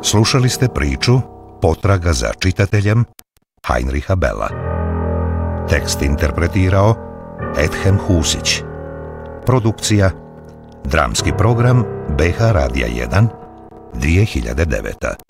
Slušali ste priču Potraga za čitateljem Heinricha Bella. Tekst interpretirao Edhem Husić. Produkcija Dramski program BH Radija 1 2009.